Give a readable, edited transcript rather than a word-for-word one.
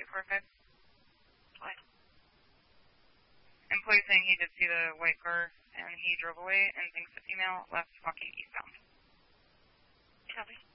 445. What? Employee saying he did see the white car and he drove away and thinks the female left walking eastbound. Copy.